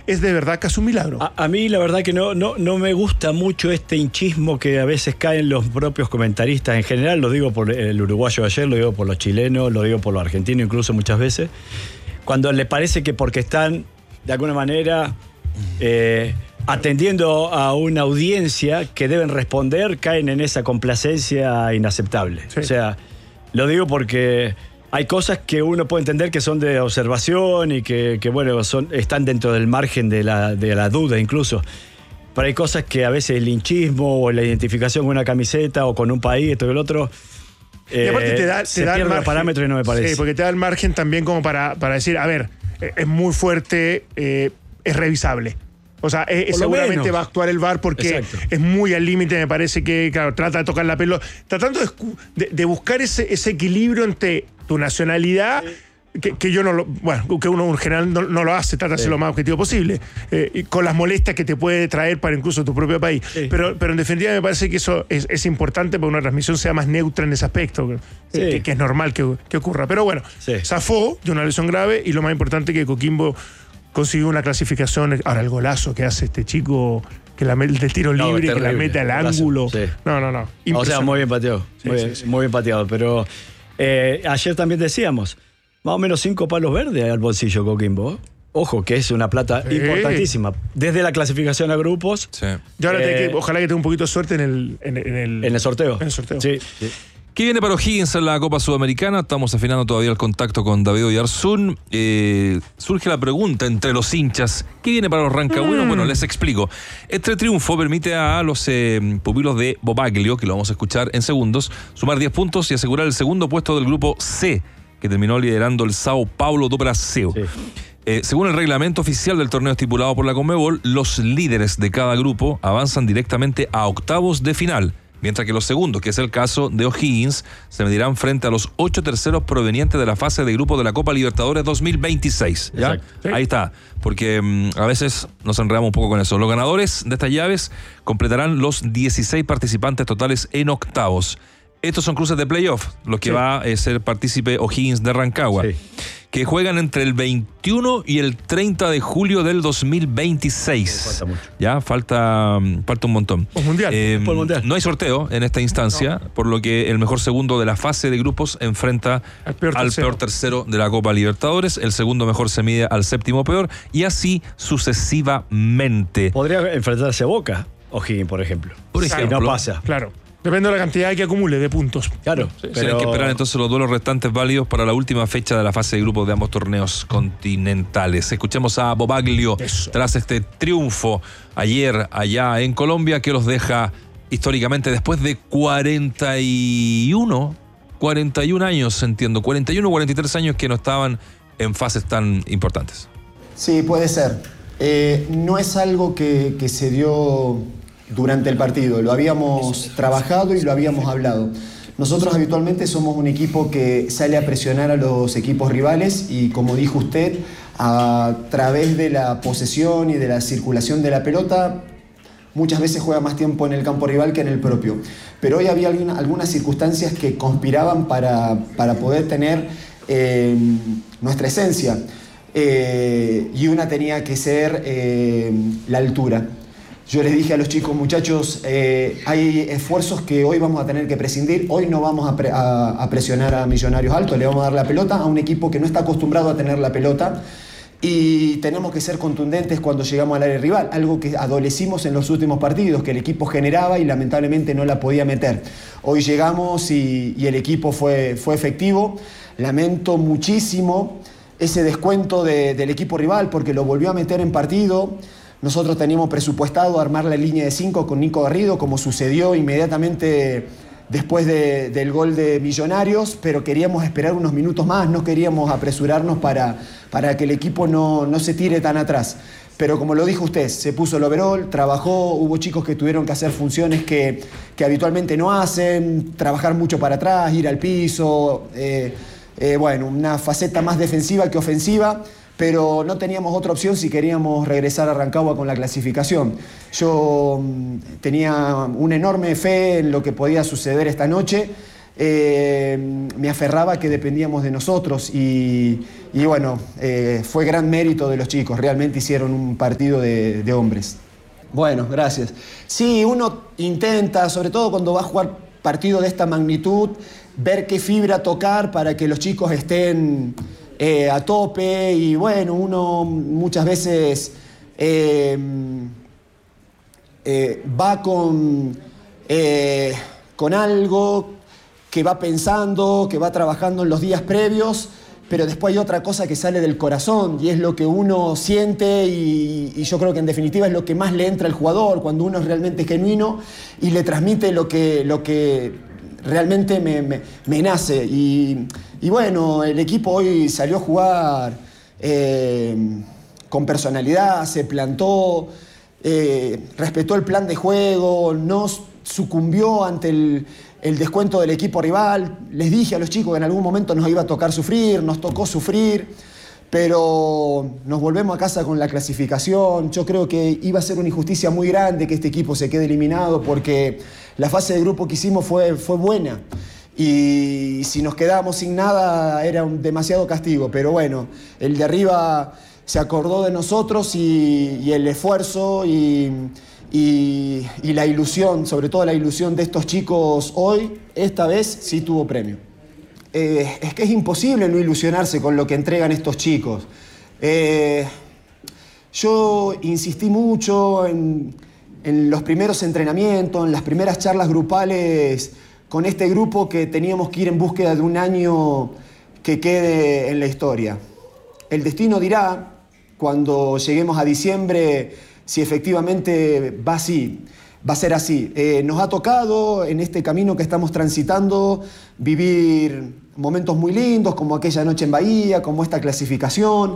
es de verdad casi un milagro. A mí la verdad que no me gusta mucho este hinchismo que a veces caen los propios comentaristas. En general, lo digo por el uruguayo de ayer, lo digo por los chilenos, lo digo por los argentinos incluso muchas veces. Cuando les parece que porque están de alguna manera atendiendo a una audiencia que deben responder, caen en esa complacencia inaceptable. Sí. O sea, lo digo porque hay cosas que uno puede entender que son de observación y que bueno, están dentro del margen de la duda incluso. Pero hay cosas que a veces el linchismo o la identificación con una camiseta o con un país, esto y el otro, y aparte te da el margen, parámetro y no me parece. Sí, porque te da el margen también como para decir, a ver, es muy fuerte, es revisable. O sea, seguramente va a actuar el VAR porque exacto, es muy al límite, me parece que, claro, trata de tocar la pelota, tratando de buscar ese equilibrio entre tu nacionalidad, que yo no lo, bueno, que uno en general no lo hace, trata de ser lo más objetivo posible, y con las molestias que te puede traer para incluso tu propio país. Sí. Pero en definitiva me parece que eso es importante para que una transmisión sea más neutra en ese aspecto, que es normal que ocurra. Pero bueno, zafó de una lesión grave y lo más importante que Coquimbo consiguió una clasificación. Ahora el golazo que hace este chico, que del tiro libre, que la mete al ángulo. Sí. No. O sea, muy bien pateado. Muy bien pateado. Pero ayer también decíamos, más o menos 5 palos verdes al bolsillo Coquimbo. Ojo, que es una plata importantísima. Desde la clasificación a grupos. Sí. Y ahora ojalá que tenga un poquito de suerte en el sorteo. En el sorteo. Sí. ¿Qué viene para O'Higgins en la Copa Sudamericana? Estamos afinando todavía el contacto con David Oyarzún. Surge la pregunta entre los hinchas: ¿qué viene para los rancagüinos? Bueno, les explico. Este triunfo permite a los pupilos de Bobaglio, que lo vamos a escuchar en segundos, sumar 10 puntos y asegurar el segundo puesto del grupo C, que terminó liderando el Sao Paulo do Brasil. Sí. Según el reglamento oficial del torneo estipulado por la Conmebol, los líderes de cada grupo avanzan directamente a octavos de final, mientras que los segundos, que es el caso de O'Higgins, se medirán frente a los 8 terceros provenientes de la fase de grupo de la Copa Libertadores 2026. ¿Ya? Sí. Ahí está, porque a veces nos enredamos un poco con eso. Los ganadores de estas llaves completarán los 16 participantes totales en octavos. Estos son cruces de playoff, los que va a ser partícipe O'Higgins de Rancagua, que juegan entre el 21 y el 30 de julio del 2026. Falta mucho. Ya, falta un montón. Mundial. No hay sorteo en esta instancia, por lo que el mejor segundo de la fase de grupos enfrenta al peor tercero de la Copa Libertadores. El segundo mejor se mide al séptimo peor, y así sucesivamente. Podría enfrentarse a Boca, O'Higgins, por ejemplo. Y no pasa. Claro. Depende de la cantidad que acumule de puntos. Claro. Pero hay que esperar entonces los duelos restantes válidos para la última fecha de la fase de grupos de ambos torneos continentales. Escuchemos a Bobaglio tras este triunfo ayer allá en Colombia, que los deja históricamente después de 41 años, entiendo, 41 o 43 años que no estaban en fases tan importantes. Sí, puede ser. No es algo que se dio durante el partido, lo habíamos trabajado y lo habíamos hablado. Nosotros habitualmente somos un equipo que sale a presionar a los equipos rivales y, como dijo usted, a través de la posesión y de la circulación de la pelota, muchas veces juega más tiempo en el campo rival que en el propio. Pero hoy había algunas circunstancias que conspiraban para poder tener nuestra esencia, y una tenía que ser la altura. Yo les dije a los chicos, muchachos, hay esfuerzos que hoy vamos a tener que prescindir. Hoy no vamos a presionar a Millonarios alto, le vamos a dar la pelota a un equipo que no está acostumbrado a tener la pelota, y tenemos que ser contundentes cuando llegamos al área rival, algo que adolecimos en los últimos partidos, que el equipo generaba y lamentablemente no la podía meter. Hoy llegamos y el equipo fue efectivo. Lamento muchísimo ese descuento del equipo rival, porque lo volvió a meter en partido. Nosotros teníamos presupuestado armar la línea de 5 con Nico Garrido, como sucedió inmediatamente después del gol de Millonarios, pero queríamos esperar unos minutos más, no queríamos apresurarnos para que el equipo no se tire tan atrás. Pero como lo dijo usted, se puso el overall, trabajó, hubo chicos que tuvieron que hacer funciones que habitualmente no hacen, trabajar mucho para atrás, ir al piso, bueno, una faceta más defensiva que ofensiva, pero no teníamos otra opción si queríamos regresar a Rancagua con la clasificación. Yo tenía una enorme fe en lo que podía suceder esta noche. me aferraba a que dependíamos de nosotros y bueno, fue gran mérito de los chicos, realmente hicieron un partido de hombres. Bueno, gracias. Sí, uno intenta, sobre todo cuando va a jugar partido de esta magnitud, ver qué fibra tocar para que los chicos estén a tope y bueno, uno muchas veces va con algo que va pensando, que va trabajando en los días previos, pero después hay otra cosa que sale del corazón y es lo que uno siente y yo creo que en definitiva es lo que más le entra al jugador cuando uno es realmente genuino y le transmite lo que realmente me nace. Y bueno, el equipo hoy salió a jugar con personalidad, se plantó, respetó el plan de juego, no sucumbió ante el descuento del equipo rival. Les dije a los chicos que en algún momento nos iba a tocar sufrir, nos tocó sufrir, pero nos volvemos a casa con la clasificación. Yo creo que iba a ser una injusticia muy grande que este equipo se quede eliminado porque la fase de grupo que hicimos fue buena y si nos quedábamos sin nada era demasiado castigo, pero bueno, el de arriba se acordó de nosotros y el esfuerzo y la ilusión, sobre todo la ilusión de estos chicos hoy, esta vez sí tuvo premio. Es que es imposible no ilusionarse con lo que entregan estos chicos. Yo insistí mucho en los primeros entrenamientos, en las primeras charlas grupales con este grupo que teníamos que ir en búsqueda de un año que quede en la historia. El destino dirá, cuando lleguemos a diciembre, si efectivamente va a ser así. Nos ha tocado en este camino que estamos transitando vivir momentos muy lindos, como aquella noche en Bahía, como esta clasificación.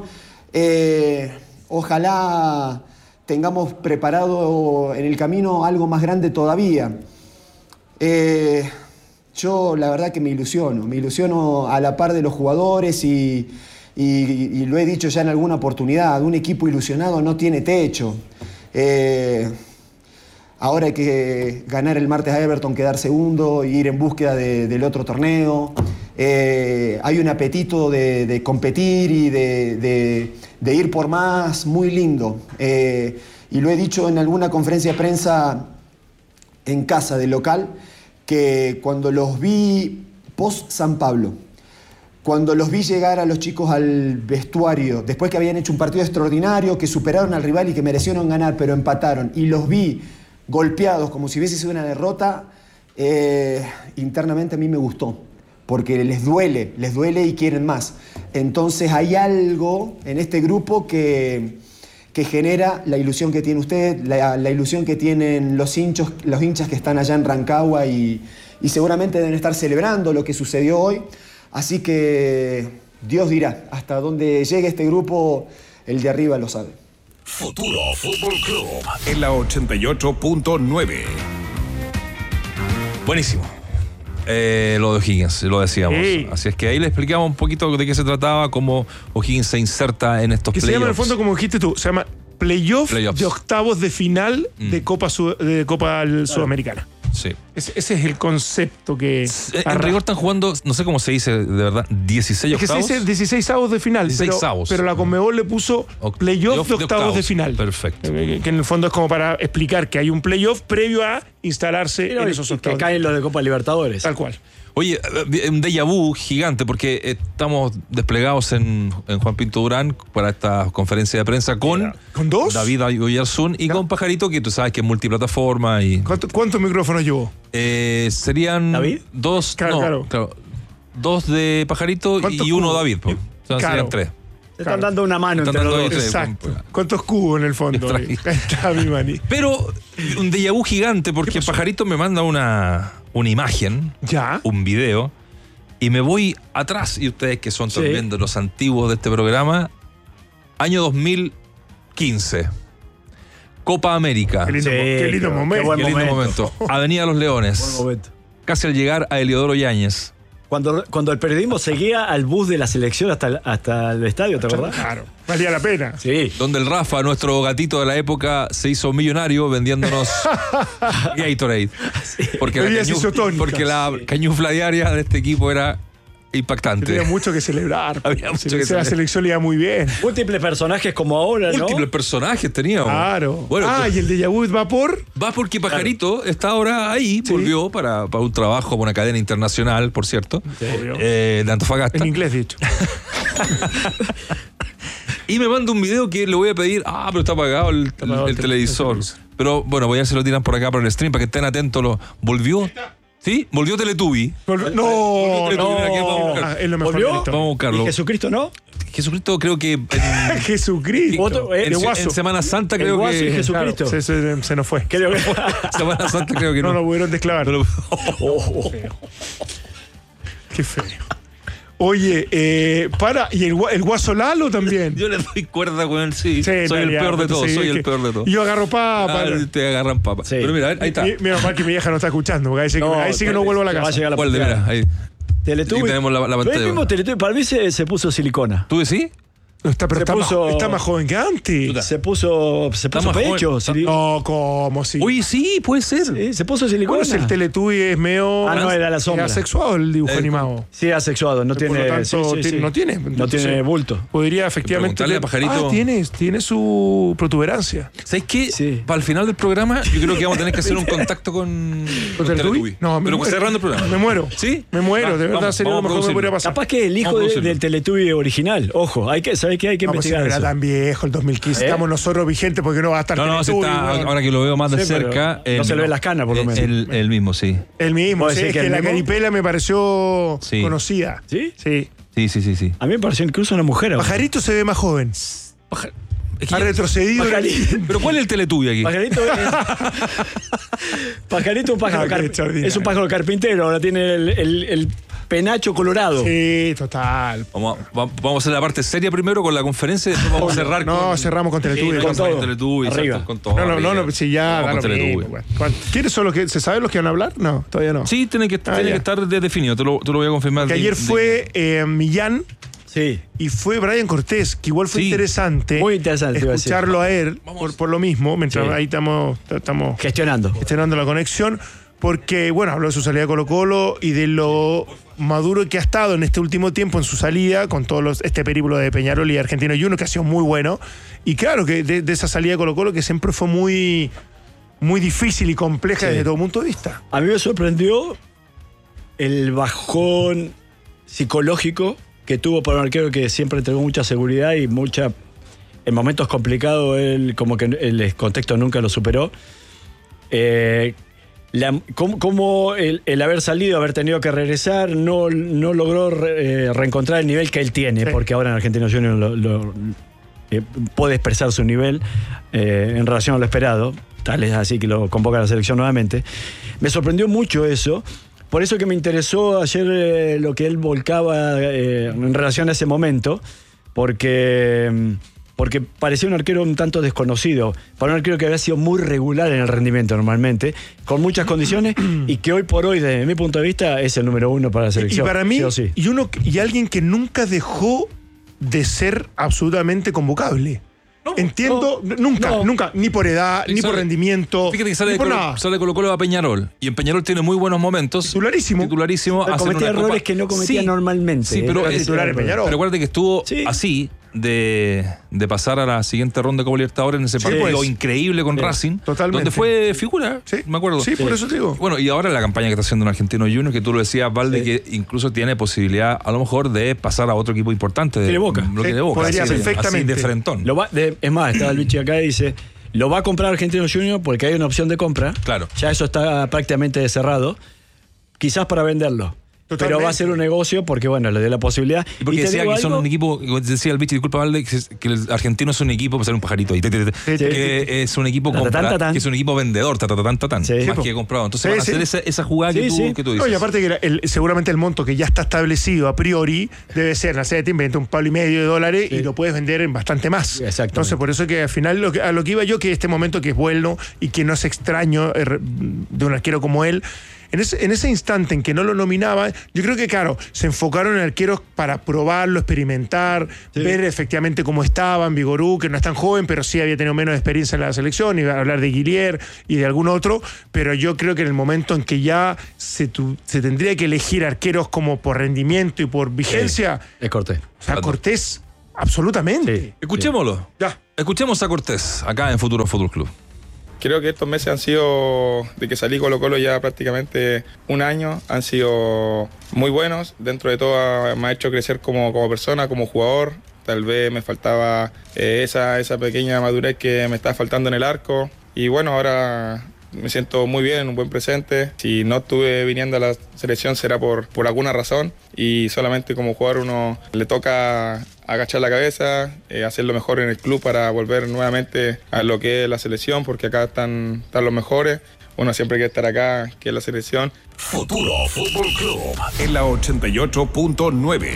Ojalá tengamos preparado en el camino algo más grande todavía. Yo la verdad que me ilusiono a la par de los jugadores y lo he dicho ya en alguna oportunidad, un equipo ilusionado no tiene techo. Ahora hay que ganar el martes a Everton, quedar segundo e ir en búsqueda del otro torneo. Hay un apetito de competir y de ir por más muy lindo. Y lo he dicho en alguna conferencia de prensa en casa del local, que cuando los vi post San Pablo, cuando los vi llegar a los chicos al vestuario, después que habían hecho un partido extraordinario, que superaron al rival y que merecieron ganar, pero empataron, y los vi golpeados como si hubiese sido una derrota, internamente a mí me gustó, porque les duele y quieren más. Entonces hay algo en este grupo que genera la ilusión que tiene usted, la ilusión que tienen los hinchas que están allá en Rancagua y seguramente deben estar celebrando lo que sucedió hoy. Así que Dios dirá, hasta dónde llegue este grupo, el de arriba lo sabe. Futuro Fútbol Club en la 88.9. Buenísimo. Lo de O'Higgins, lo decíamos. Sí. Así es que ahí le explicamos un poquito de qué se trataba, cómo O'Higgins se inserta en estos playoffs. Que se llama en el fondo, como dijiste tú, se llama playoffs de octavos de final de Copa Sudamericana. Sí. Ese es el concepto que... En rigor están jugando, no sé cómo se dice de verdad, 16 octavos. Es que se dice 16 avos de final, pero la Conmebol le puso playoff de octavos de final. Perfecto. Que en el fondo es como para explicar que hay un playoff previo a instalarse en esos octavos. Que caen los de Copa Libertadores. Tal cual. Oye, un déjà vu gigante, porque estamos desplegados en Juan Pinto Durán para esta conferencia de prensa con dos, David Oyarzún y con Pajarito, que tú sabes que es multiplataforma. Y ¿Cuántos micrófonos llevó? Serían ¿David? Dos. Claro. Dos de Pajarito y uno David. O sea, serían tres. Se están dando una mano entre los dos. Exacto. ¿Cuántos cubos en el fondo? Ahí está mi maní. Pero un déjà vu gigante, porque Pajarito me manda una imagen, un video, y me voy atrás, y ustedes que son también de los antiguos de este programa, año 2015, Copa América. Qué lindo momento. Qué lindo momento. Avenida Los Leones. Buen momento. Casi al llegar a Heliodoro Yáñez. Cuando el periodismo seguía al bus de la selección hasta el estadio, ¿te acordás? Claro, valía la pena. Sí. Donde el Rafa, nuestro gatito de la época, se hizo millonario vendiéndonos Gatorade. Porque la cañufla diaria de este equipo era impactante. Tenía mucho que celebrar. Había mucho que celebrar. La selección le iba muy bien. Múltiples personajes como ahora, ¿no? Múltiples personajes teníamos. Claro. Bueno, y el de Vu va por... Va porque Pajarito está ahora ahí, volvió para un trabajo con una cadena internacional, por cierto, de Antofagasta. En inglés, dicho. Y me manda un video que le voy a pedir, pero está apagado el televisor. Pero bueno, voy a ver si lo tiran por acá por el stream para que estén atentos. ¿Volvió? ¿Sí? ¿Volvió Teletubby? No. Es lo mejor. ¿Volvió? Vamos a buscarlo. ¿Y Jesucristo no? Jesucristo creo que... Jesucristo. En Semana Santa creo guaso que... y Jesucristo. Claro, se nos fue. Creo que... Semana Santa creo que no. No lo pudieron desclavar. Qué feo. Oye, y el Guaso Lalo también. Yo le doy cuerda con él, sí. Soy el peor de todos, soy el peor de todos. Yo agarro papa. Te agarran papa. Sí. Pero mira, ahí está. Mira, mal que mi vieja no está escuchando, porque ahí sí que no vuelvo a la casa. Va a llegar la ¿Cuál de mira? Ahí. Teletubby. Aquí tenemos la pantalla. El mismo Teletubby, para mí se puso silicona. ¿Tú decís? Está más joven que antes. Se puso más pecho. No, ¿cómo? Sí. Uy, sí, puede ser. Sí, se puso silicona. Bueno, si el Teletubby es medio... no, era la sombra. Era asexuado el dibujo animado. Sí, asexuado. No tiene... Por lo tanto, no tiene. Entonces, no tiene bulto. Podría efectivamente... Preguntarle a Pajarito... tiene su protuberancia. ¿Sabes qué? Sí. Para el final del programa, yo creo que vamos a tener que hacer un contacto con Teletubby. No, pero cerrando el programa. Me muero. ¿Sí? Me muero. De verdad, sería lo mejor que me podría pasar. Capaz que el hijo del Teletubby original. Ojo, ¿sabes qué? Hay que investigar eso. Era tan viejo el 2015. Estamos nosotros vigentes porque no va a estar Teletubby. Ahora que lo veo más de cerca... no se le ven las canas, por lo menos. El mismo, sí. El mismo, sí. Es que la caripela me pareció conocida. ¿Sí? Sí. Sí. A mí me pareció incluso una mujer. Pajarito se ve más joven. Ha retrocedido. Pero ¿cuál es el Teletubby aquí? Pajarito es un pájaro es un pájaro carpintero. Ahora tiene el penacho colorado. Sí, total. Vamos a hacer la parte seria primero con la conferencia y después vamos a cerrar cerramos con Teletubby. Con todo. Arriba. Con todo. No, si ya con Teletubby. ¿Quiénes son los que se saben los que van a hablar? No, todavía no. Sí, tiene que estar definido, te lo voy a confirmar. Que ayer fue Millán. Sí. Y fue Brian Cortés, que igual fue interesante. Muy interesante. Escucharlo a él por lo mismo, mientras ahí estamos gestionando la conexión. Porque, bueno, habló de su salida a Colo-Colo y de lo maduro que ha estado en este último tiempo en su salida, con este periplo de Peñarol y Argentino Juniors, que ha sido muy bueno. Y claro, que de esa salida de Colo-Colo que siempre fue muy, muy difícil y compleja desde todo punto de vista. A mí me sorprendió el bajón psicológico que tuvo para un arquero que siempre entregó mucha seguridad y en momentos complicados él como que el contexto nunca lo superó. Cómo el haber salido, haber tenido que regresar, no logró reencontrar el nivel que él tiene, porque ahora en Argentinos Juniors puede expresar su nivel en relación a lo esperado. Tal es así que lo convoca a la selección nuevamente. Me sorprendió mucho eso. Por eso que me interesó ayer lo que él volcaba en relación a ese momento, porque parecía un arquero un tanto desconocido, para un arquero que había sido muy regular en el rendimiento normalmente, con muchas condiciones, y que hoy por hoy, desde mi punto de vista, es el número uno para la selección. Y para mí, sí. y alguien que nunca dejó de ser absolutamente convocable. Nunca, ni por edad, ni por rendimiento. Fíjate que sale Colo-Colo a Peñarol. Y en Peñarol tiene muy buenos momentos. Titularísimo. Cometía errores que no cometía normalmente. Sí, pero titular en Peñarol. Pero acuérdate que estuvo así de pasar a la siguiente ronda de Copa Libertadores en ese partido increíble con Racing. Totalmente. Donde fue figura, me acuerdo. Sí, por eso te digo. Bueno, y ahora la campaña que está haciendo un Argentino Juniors, que tú lo decías, Valde, que incluso tiene posibilidad, a lo mejor, de pasar a otro equipo importante. De Boca. Bloque de Boca. Podría perfectamente. Así de frentón. Es más, estaba el bicho acá y dice, lo va a comprar Argentinos Juniors porque hay una opción de compra. Claro. Ya eso está prácticamente cerrado. Quizás para venderlo. Totalmente. Pero va a ser un negocio porque, bueno, le dio la posibilidad. Y porque decía que son un equipo, decía el bicho, disculpa, Valde, que el argentino es un equipo, para ser un pajarito ahí, que es un equipo que es un equipo vendedor, más que comprado. Entonces van a hacer esa jugada que tú dices. No, y aparte que seguramente el monto que ya está establecido a priori debe ser, no sé, te inventa $1,5 y lo puedes vender en bastante más. Entonces, por eso que al final a lo que iba yo, que este momento que es bueno y que no es extraño de un arquero como él, en ese instante en que no lo nominaban, yo creo que, claro, se enfocaron en arqueros para probarlo, experimentar, ver efectivamente cómo estaban. Vigorú, que no es tan joven, pero sí había tenido menos experiencia en la selección, iba a hablar de Guillier y de algún otro, pero yo creo que en el momento en que ya se tendría que elegir arqueros como por rendimiento y por vigencia, es Cortés. O sea, Cortés, absolutamente. Sí. Escuchémoslo. Ya. Escuchemos a Cortés, acá en Futuro Fútbol Club. Creo que estos meses han sido, de que salí Colo-Colo ya prácticamente un año, han sido muy buenos. Dentro de todo me ha hecho crecer como persona, como jugador. Tal vez me faltaba esa pequeña madurez que me estaba faltando en el arco. Y bueno, ahora me siento muy bien, un buen presente. Si no estuve viniendo a la selección será por alguna razón. Y solamente como jugador uno le toca agachar la cabeza, hacer lo mejor en el club para volver nuevamente a lo que es la selección, porque acá están los mejores. Uno siempre quiere estar acá, que es la selección. Futuro Fútbol Club en la 88.9.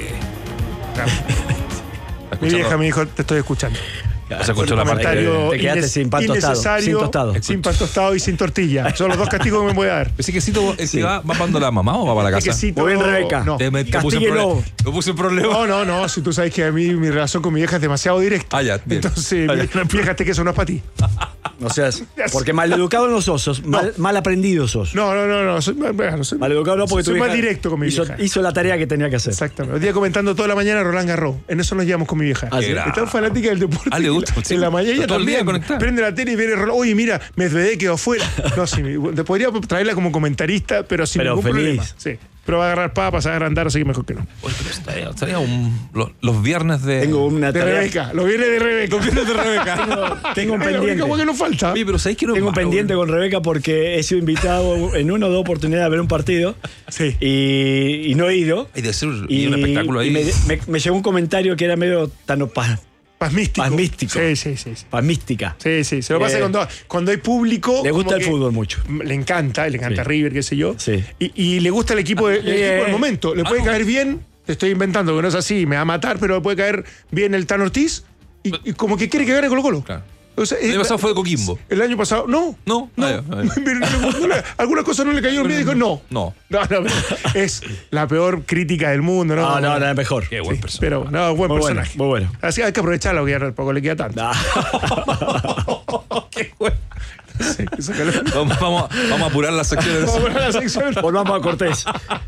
Mi vieja me dijo, te estoy escuchando. Se escuchó la parte te quedaste sin pan tostado. Sin pan tostado y sin tortilla. Son los dos castigos que me voy a dar. ¿Ese quesito va para la mamá o va para la casa? Muy bien, Rebeca. No. Te puse un problema. No. Si tú sabes que a mí mi relación con mi vieja es demasiado directa. Ya, bien. Entonces, fíjate que eso no es para ti. O sea, porque maleducado no sos, mal aprendido sos. No. Soy Maleducado no, porque soy más directo con mi vieja. Hizo la tarea que tenía que hacer. Exactamente. El día comentando toda la mañana Roland Garros. En eso nos llevamos con mi vieja. ¿Sí? Es tan fanática del deporte. Le gusta. En la mañana todo el día también. conectada. Prende la tele y viene Roland. Oye, mira, Medvedev quedó fuera. No, sí, te podría traerla como comentarista, pero sin ningún feliz. problema. Sí. Pero va a agarrar papas, va a agrandar, así que mejor que no. Oye, pero estaría los viernes de... Tengo una De tarea. Rebeca. Lo viene de Rebeca. Tengo un pendiente. ¿Cómo que nos falta? Oye, pero ¿sabéis que no Tengo un es malo, pendiente con Rebeca porque he sido invitado en una o dos oportunidades a ver un partido. Sí. Y no he ido. Hay de hacer un espectáculo ahí. Y me llegó un comentario que era medio Pasmístico. Pasmístico. Sí. pasmística. Sí. Se lo pasa cuando hay público. Le gusta como el que fútbol mucho. Le encanta River, qué sé yo. Sí. Y le gusta el equipo del momento. Le puede caer bien, te estoy inventando que no es así, me va a matar, pero le puede caer bien el Tan Ortiz y como que quiere que gane Colo-Colo. Claro. O sea, El año pasado fue de Coquimbo. El año pasado, no. Algunas cosas no le cayeron bien y dijo no. No. Es la peor crítica del mundo, ¿no? No, es mejor. Qué buen personaje. Pero, buen Muy personaje. Muy bueno. Así hay que aprovecharlo, que ya tampoco le queda tanto. Qué bueno. Sí, Vamos a apurar las secciones. Volvamos a Cortés.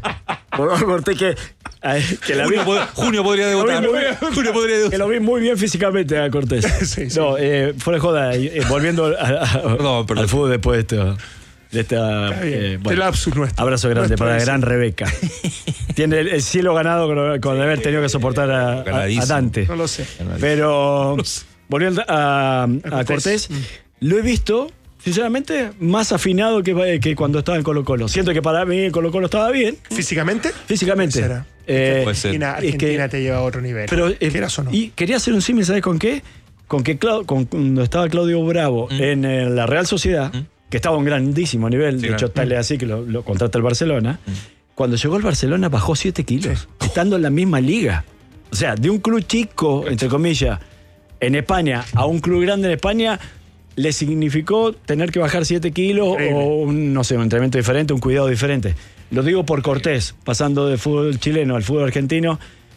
Que la vi, Junio podría debutar. que lo vi muy bien físicamente a Cortés. Sí. No, fuera de joda, volviendo Perdón. al fútbol después de esta el lapsus nuestro. abrazo grande para la gran Rebeca. Tiene el cielo ganado con haber tenido que soportar a Dante. No lo sé. Pero volviendo a Cortés, lo he visto, sinceramente, más afinado que cuando estaba en Colo-Colo. Siento que para mí Colo-Colo estaba bien. ¿Físicamente? Físicamente. ¿Será? Puede ser. Argentina te lleva a otro nivel. Pero, quieras o no. Y quería hacer un símil, ¿sabes con qué? Cuando estaba Claudio Bravo en la Real Sociedad, que estaba a un grandísimo nivel, Sí, de hecho tal es así que lo contrata el Barcelona. Cuando llegó al Barcelona bajó 7 kilos, estando en la misma liga. O sea, de un club chico, entre comillas, en España, a un club grande en España, le significó tener que bajar 7 kilos o un entrenamiento diferente, un cuidado diferente. Lo digo por Cortés, pasando del fútbol chileno al fútbol argentino.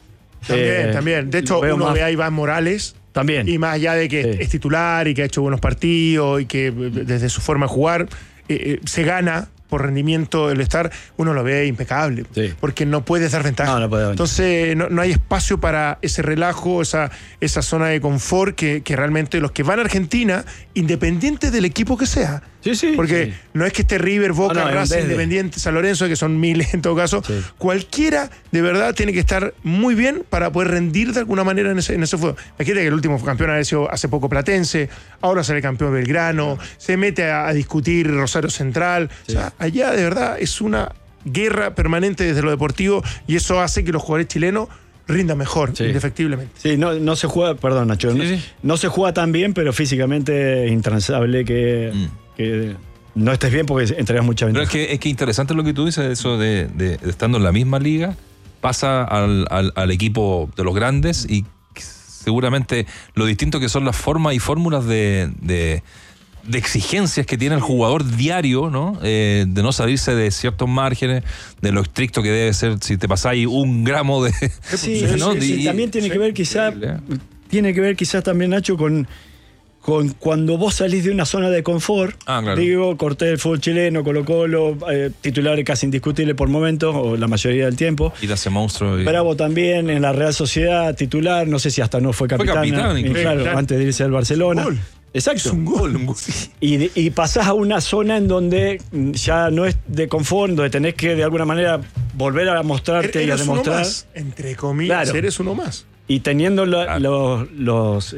También. De hecho, uno ve a Iván Morales. También. Y más allá de que es titular y que ha hecho buenos partidos y que desde su forma de jugar se gana por rendimiento el estar, uno lo ve impecable. Sí. Porque no puedes dar ventaja. No puede dar ventaja. Entonces no hay espacio para ese relajo, esa zona de confort que realmente los que van a Argentina, independiente del equipo que sea. Sí. Porque no es que esté River, Boca, Racing, Independiente, San Lorenzo, que son miles en todo caso. Sí. Cualquiera de verdad tiene que estar muy bien para poder rendir de alguna manera en ese fútbol. Imagínate que el último campeón ha sido hace poco Platense, ahora sale campeón Belgrano, se mete a discutir Rosario Central. Sí. O sea, allá de verdad es una guerra permanente desde lo deportivo y eso hace que los jugadores chilenos rinda mejor, indefectiblemente. Sí, no se juega, perdón Nacho, no se juega tan bien, pero físicamente es intransable que no estés bien porque entregas mucha ventaja. Pero es que interesante lo que tú dices, eso de estando en la misma liga, pasa al equipo de los grandes y seguramente lo distinto que son las formas y fórmulas de de exigencias que tiene el jugador diario, ¿no? De no salirse de ciertos márgenes, de lo estricto que debe ser si te pasáis 1 gramo de... Sí, ¿no? Sí, también tiene que ver quizás también, Nacho, con cuando vos salís de una zona de confort. Claro. Digo, Cortés del fútbol chileno, Colo-Colo, titular casi indiscutible por momentos, o la mayoría del tiempo. Y ese monstruo. Bravo también, en la Real Sociedad, titular, no sé si hasta no fue capitán. Claro, antes de irse al Barcelona. Gol. Exacto. Es un gol. Y pasás a una zona en donde ya no es de confort, donde tenés que de alguna manera volver a mostrarte y a demostrar. Uno más, entre comillas, claro. Eres uno más. Y teniendo los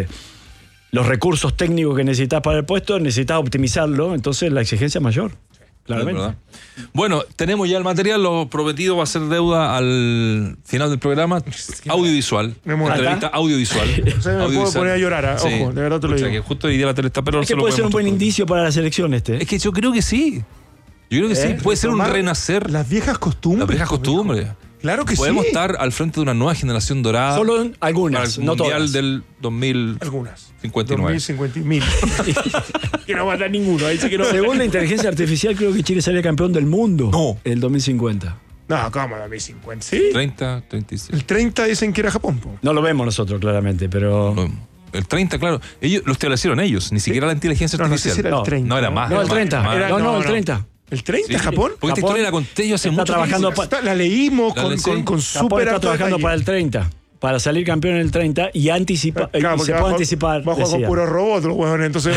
recursos técnicos que necesitas para el puesto, necesitas optimizarlo, entonces la exigencia es mayor. Claramente. Bueno, tenemos ya el material, lo prometido va a ser deuda al final del programa. Audiovisual. Entrevista audiovisual. O sea, me puedo poner a llorar, sí. Ojo, de verdad te lo digo. Que justo hoy día la tele está, pero es que puede ser un buen indicio para la selección este. Es que yo creo que sí. Yo creo que sí. Puede ser un renacer. Las viejas costumbres. Las viejas costumbres. Claro que Podemos sí. estar al frente de una nueva generación dorada. Solo algunas, para el no mundial todas. del 2059. Algunas. 2059. Que no va a dar ninguno. Ahí sí que no. Según la inteligencia artificial, creo que Chile sería campeón del mundo. No. El 2050. No, ¿cómo 2050? ¿Sí? 30, 36. El 30 dicen que era Japón. Po. No lo vemos nosotros, claramente, pero... El 30, claro. Ellos lo establecieron ellos, ni siquiera la inteligencia artificial. No sé si era el 30. No, era más. No, el 30. Más. El 30. ¿El 30 Sí. Japón? Porque esta historia la conté yo hace está mucho trabajando tiempo. La leímos La leí. con Japón súper está alto trabajando detalle. para el 30. Para salir campeón en el 30 y anticipar. Claro, y porque se puede anticipar. Bajo con decía. puros robots los huevones. Entonces,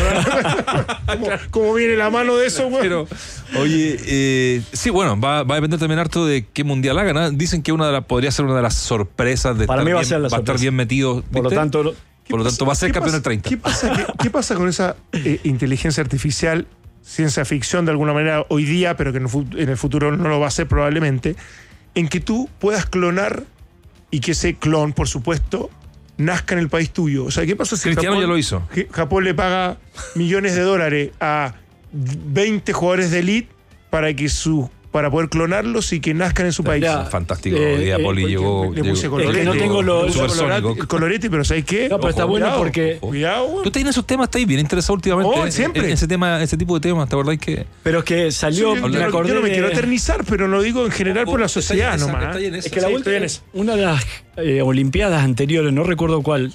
¿cómo viene la mano de eso, Pero, oye, sí, bueno, va a depender también harto de qué mundial hagan, ¿eh? Dicen que podría ser una de las sorpresas de Para estar mí va a bien, ser la va a estar sorpresa. bien metido. Por lo ¿viste? tanto, Por lo tanto, va a ser campeón del 30. ¿Qué pasa con esa inteligencia artificial, ciencia ficción de alguna manera hoy día, pero que en el futuro no lo va a ser probablemente, en que tú puedas clonar y que ese clon, por supuesto, nazca en el país tuyo? O sea, ¿qué pasa si Cristiano ya lo hizo. Japón le paga millones de dólares a 20 jugadores de elite para poder clonarlos y que nazcan en su país? Ya, Fantástico. Día Poli llegó. Le puse colorete. Es que no tengo el colorete, pero ¿sabes qué? No, pero está bueno porque... Cuidado, güey. Tú estás en esos temas, estás bien interesado últimamente. Siempre. Ese tipo de temas, ¿te acordás que? Pero es que salió... Yo no me quiero eternizar, pero lo digo en general por la sociedad nomás. Es que una de las Olimpiadas anteriores, no recuerdo cuál,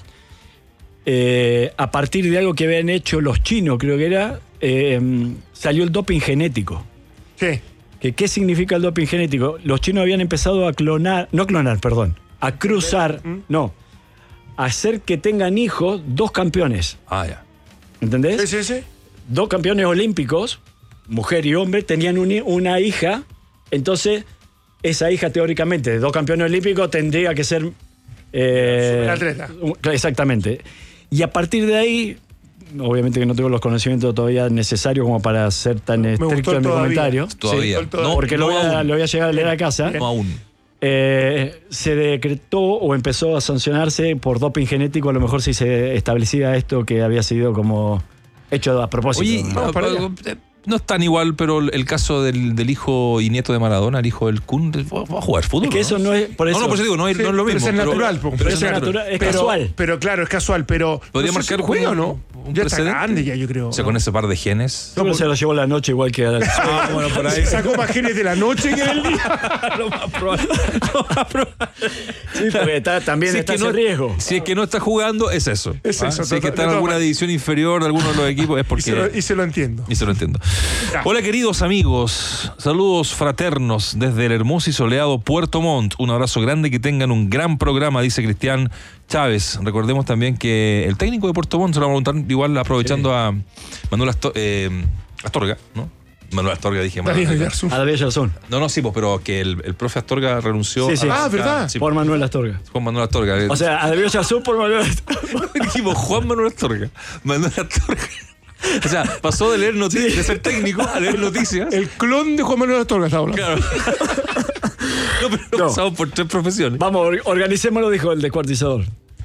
a partir de algo que habían hecho los chinos, creo que era, salió el doping genético. Sí. ¿Qué significa el doping genético? Los chinos habían empezado a a cruzar, a hacer que tengan hijos 2 campeones. Ya. ¿Entendés? Sí. 2 campeones olímpicos, mujer y hombre, tenían una hija, entonces esa hija teóricamente de 2 campeones olímpicos tendría que ser... Superatleta. Exactamente. Y a partir de ahí, obviamente que no tengo los conocimientos todavía necesarios como para ser tan estricto en mi comentario. Todavía. Sí, porque lo voy a llegar a leer a casa. No aún. Se decretó o empezó a sancionarse por doping genético, a lo mejor si se establecía esto que había sido como hecho a propósito. Oye, no es tan igual, pero el caso del hijo y nieto de Maradona, el hijo del Kun, va a jugar fútbol. Es que eso no es... Por eso, no, por eso digo, no es lo mismo. Pero es natural. Pero es natural, es casual. Pero claro, es casual, pero... ¿Podría no sé marcar si juega o no? un Ya está precedente? grande ya, yo creo. O sea, con ese par de genes. Yo creo que se lo llevó la noche igual que... Bueno, por ahí. Sacó más genes de la noche que del día. Lo más probable. Sí, porque también está ese riesgo. Si es que no está jugando, es eso. Es eso, Si es que está en alguna división inferior de alguno de los equipos, es porque... Y se lo entiendo. Y se lo entiendo. Ya. Hola, queridos amigos. Saludos fraternos desde el hermoso y soleado Puerto Montt. Un abrazo grande, que tengan un gran programa, dice Cristian Chávez. Recordemos también que el técnico de Puerto Montt, se lo vamos a preguntar igual aprovechando a Manuel Astorga, ¿no? Manuel Astorga, dije. A David Yarzún. No, sí, pues, pero que el profe Astorga renunció. Sí. ¿Verdad? Sí, Por Manuel Astorga. Juan Manuel Astorga. O sea, a David Yarzún por Manuel Astorga. Dijimos Juan Manuel Astorga. Manuel Astorga. O sea, pasó de leer noticias, de ser técnico a leer noticias. El clon de Juan Manuel Astorga está hablando. Claro. No, pero pasamos por 3 profesiones. Vamos, organicémoslo, dijo el descuartizador.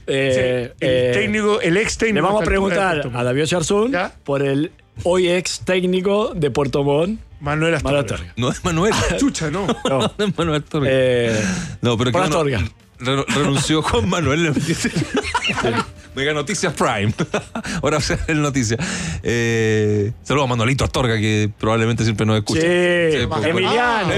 El ex técnico. Le vamos a preguntar a David Yarzún por el hoy ex técnico de Puerto Montt, Manuel Astorga. No es Manuel. Chucha, no. No es Manuel Astorga. No, pero por que Astorga. renunció Juan Manuel. Mega Noticias Prime. Ahora sea el noticia. Saludos a Manolito Astorga, que probablemente siempre nos escucha. Sí, Emiliano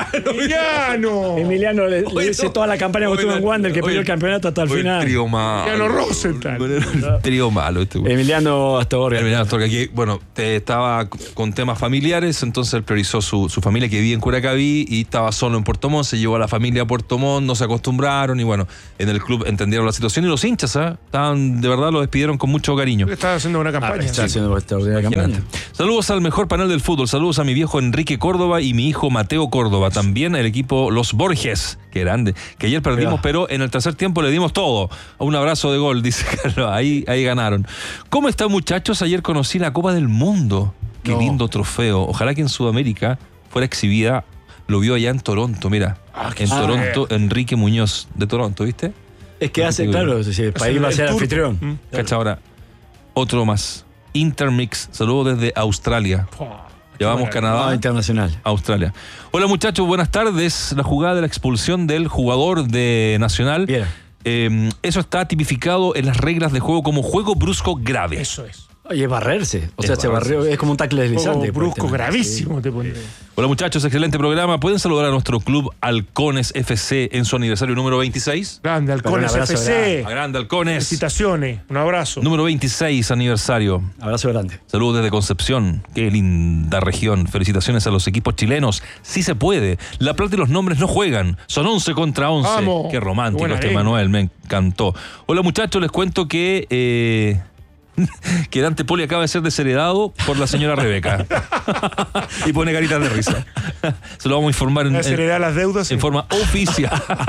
le hice toda la campaña que estuvo en Wander, que perdió el campeonato hasta el final. Trío malo. Emiliano Rosenthal. Trío malo este güey. Emiliano Astorga. Emiliano Astorga, que estaba con temas familiares, entonces él priorizó su familia que vivía en Curacaví y estaba solo en Puerto Montt, se llevó a la familia a Puerto Montt, no se acostumbraron y bueno, en el club entendieron la situación y los hinchas, estaban, de verdad, lo despidieron con mucho cariño. Estaba haciendo una campaña. Está haciendo una extraordinaria campaña. Saludos al mejor panel del fútbol, saludos a mi viejo Enrique Córdoba y mi hijo Mateo Córdoba, también el equipo Los Borges, que grande, que ayer perdimos, pero en el tercer tiempo le dimos todo. Un abrazo de gol, dice Carlos, ahí ganaron. ¿Cómo están, muchachos? Ayer conocí la Copa del Mundo. Qué lindo trofeo. Ojalá que en Sudamérica fuera exhibida. Lo vio allá en Toronto, mira. En Toronto, Enrique Muñoz de Toronto, ¿viste? Es que hace, claro, si el país va a ser anfitrión. Cacha, ahora, otro más. Intermix, saludos desde Australia. Llevamos Canadá. Internacional. Australia. Hola, muchachos, buenas tardes. La jugada de la expulsión del jugador de Nacional. Bien. Eso está tipificado en las reglas de juego como juego brusco grave. Eso es. Oye, es barrerse. O sea, se barrió. Es como un tackle deslizante. Brusco, gravísimo. Te pone. Hola, muchachos, excelente programa. ¿Pueden saludar a nuestro club Halcones FC en su aniversario número 26? Grande, Halcones FC. Grande, Halcones. Felicitaciones. Un abrazo. Número 26 aniversario. Abrazo grande. Saludos desde Concepción. Qué linda región. Felicitaciones a los equipos chilenos. Sí se puede. La Plata y los nombres no juegan. Son 11 contra 11. Vamos. Qué romántico Manuel. Me encantó. Hola, muchachos, les cuento que Dante Poli acaba de ser desheredado por la señora Rebeca. Y pone caritas de risa. Se lo vamos a informar desheredar las deudas en forma oficial.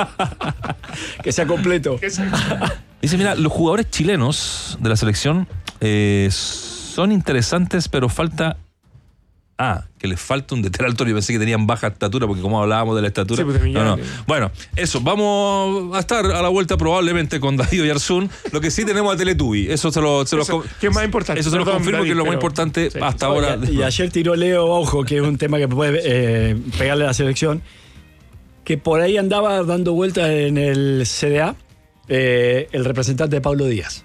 Que sea completo. Dice, mira, los jugadores chilenos de la selección son interesantes, pero falta... que les falta un DT alto. Yo pensé que tenían baja estatura, porque como hablábamos de la estatura. Sí, pues no. Bueno, eso, vamos a estar a la vuelta probablemente con David Oyarzún. Lo que sí tenemos a Teletubby. Eso ¿qué es más importante? Eso se lo confirmo, David, que es lo más importante hasta ahora. Y ayer tiró Leo, ojo, que es un tema que puede pegarle a la selección, que por ahí andaba dando vueltas en el CDA el representante de Pablo Díaz.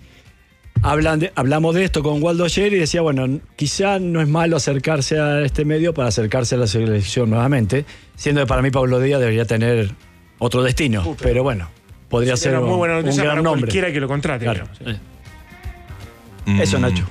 Hablamos de esto con Waldo ayer y decía, bueno, quizá no es malo acercarse a este medio para acercarse a la selección nuevamente, siendo que para mí Pablo Díaz debería tener otro destino, pero bueno, podría ser muy buena noticia un gran para nombre. Cualquiera que lo contrate. Claro. Eso, Nacho.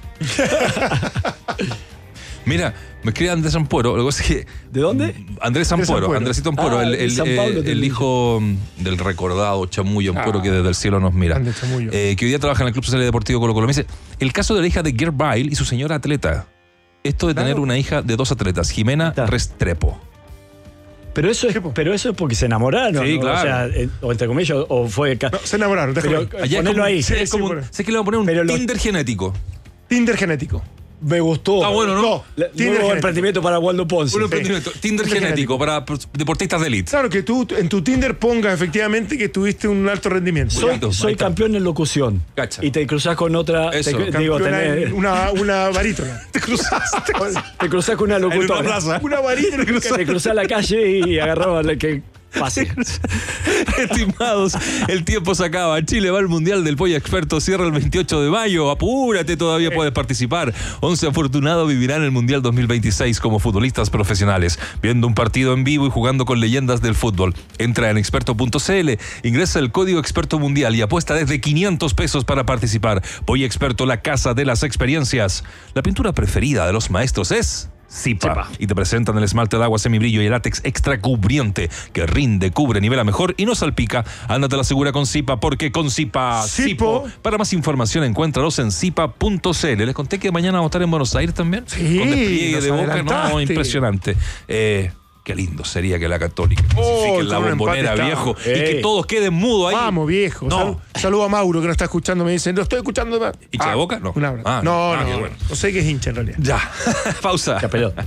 Mira, me escribe Andrés Ampuero. Lo que pasa es que, ¿de dónde? Andrés Ampuero. Andresito Ampuero, el hijo del recordado Chamullo Ampuero, que desde el cielo nos mira. Que hoy día trabaja en el Club Social y Deportivo Colo-Colo. Me dice, el caso de la hija de Gerd Bale y su señora atleta. Esto de tener una hija de 2 atletas, Jimena Restrepo. Pero eso es porque se enamoraron. Sí, ¿no? claro. O sea, o entre comillas, o fue... No, se enamoraron. Ponerlo ahí. Sé que le van a poner un Tinder genético. Tinder genético. Me gustó. Bueno, ¿no? Nuevo emprendimiento para Waldo Ponce. Un emprendimiento. Tinder genético para deportistas de élite. Claro, que tú en tu Tinder pongas efectivamente que tuviste un alto rendimiento. Soy campeón en locución. Cacha. Y te cruzás con otra. Una barítona. Te cruzás con una locutora. Una barítona. Te cruzás la calle y agarrabas la que pase. Estimados, el tiempo se acaba. Chile va al Mundial del Pollo Experto. Cierra el 28 de mayo. Apúrate, todavía puedes participar. 11 afortunados vivirán el Mundial 2026 como futbolistas profesionales, viendo un partido en vivo y jugando con leyendas del fútbol. Entra en experto.cl, ingresa el código Experto Mundial y apuesta desde 500 pesos para participar. Pollo Experto, la casa de las experiencias. La pintura preferida de los maestros es Zipa. Y te presentan el esmalte de agua semibrillo y el látex extra cubriente que rinde, cubre, nivela mejor y no salpica. Ándate la segura con Zipa, porque con Zipa, Zipo. Para más información encuéntralos en zipa.cl. Les conté que mañana vamos a estar en Buenos Aires también. Sí, con despliegue de boca, no, impresionante. Qué lindo sería que la Católica clasifique la Bombonera, viejo, y que todos queden mudos ahí. Vamos, viejo. No. Saludo a Mauro, que nos está escuchando. Me dice, no estoy escuchando. ¿Hincha de Boca? No. No, bueno. No sé qué es hincha en realidad. Ya. Pausa. Ya pelota.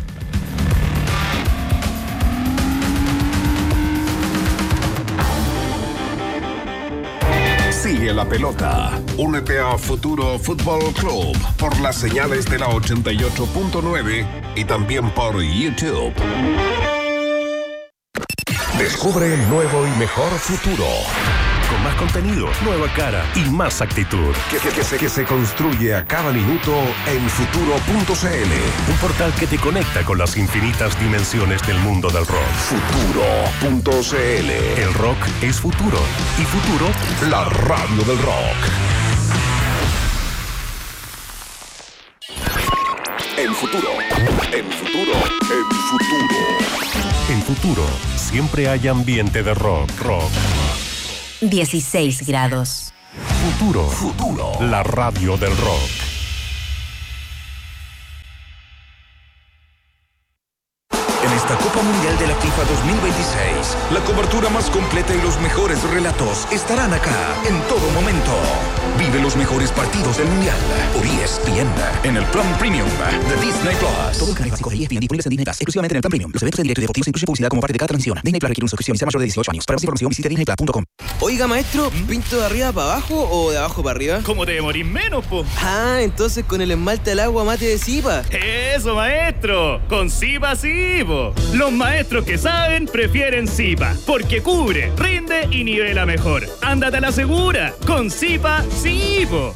Sigue la pelota. Únete a Futuro Fútbol Club por las señales de la 88.9 y también por YouTube. Descubre el nuevo y mejor futuro con más contenido, nueva cara y más actitud. Que se construye a cada minuto en futuro.cl. Un portal que te conecta con las infinitas dimensiones del mundo del rock. Futuro.cl. El rock es futuro. Y futuro, la radio del rock. En futuro. En futuro, siempre hay ambiente de rock. 16 grados. Futuro. La radio del rock. En esta Copa Mundial de la FIFA 2026, la cobertura más completa y los mejores relatos estarán acá en todo momento. Vive los mejores partidos del Mundial por ESPN en el plan Premium de Disney Plus. Todo el canal básico de ESPN disponibles en Disney Plus, exclusivamente en el plan Premium. Los eventos en directo y deportivos incluyen publicidad como parte de cada transmisión. Disney Plus requiere una suscripción y sea mayor de 18 años. Para más información visite disneyplus.com. Oiga, maestro, ¿pinto de arriba para abajo o de abajo para arriba? ¿Cómo te demorís menos, po? Ah, entonces con el esmalte al agua mate de Zipa. ¡Eso, maestro! ¡Con Zipa sí, po! Los maestros que saben prefieren Zipa, porque cubre, rinde y nivela mejor. ¡Ándate a la segura! ¡Con Zipa sí, po!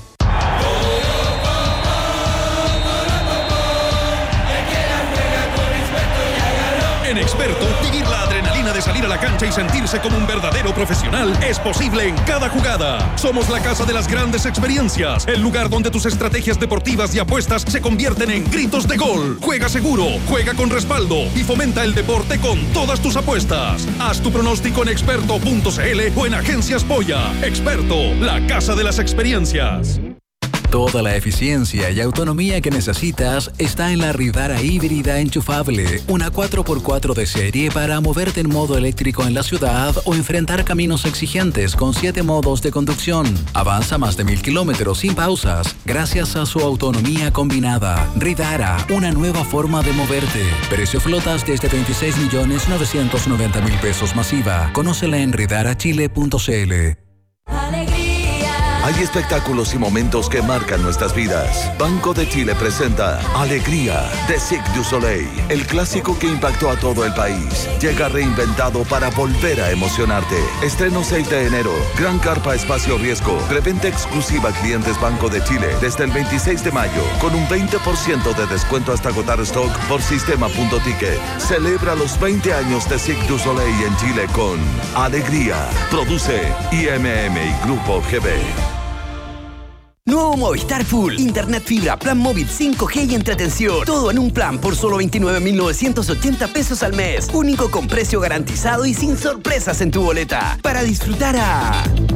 En Experto, vivir la adrenalina de salir a la cancha y sentirse como un verdadero profesional es posible en cada jugada. Somos la casa de las grandes experiencias, el lugar donde tus estrategias deportivas y apuestas se convierten en gritos de gol. Juega seguro, juega con respaldo y fomenta el deporte con todas tus apuestas. Haz tu pronóstico en experto.cl o en Agencias Polla. Experto, la casa de las experiencias. Toda la eficiencia y autonomía que necesitas está en la Ridara híbrida enchufable, una 4x4 de serie para moverte en modo eléctrico en la ciudad o enfrentar caminos exigentes con 7 modos de conducción. Avanza más de 1000 kilómetros sin pausas gracias a su autonomía combinada. Ridara, una nueva forma de moverte. Precio flotas desde 26.990.000 pesos masiva. Conócela en ridarachile.cl. Hay espectáculos y momentos que marcan nuestras vidas. Banco de Chile presenta Alegría de Cirque du Soleil, el clásico que impactó a todo el país. Llega reinventado para volver a emocionarte. Estreno 6 de enero. Gran carpa espacio riesgo. Preventa exclusiva a clientes Banco de Chile desde el 26 de mayo con un 20% de descuento hasta agotar stock por sistema.ticket. Celebra los 20 años de Cirque du Soleil en Chile con Alegría. Produce IMM y Grupo GB. Nuevo Movistar Full. Internet fibra, plan móvil 5G y entretención. Todo en un plan por solo 29.980 pesos al mes. Único con precio garantizado y sin sorpresas en tu boleta. Para disfrutar a...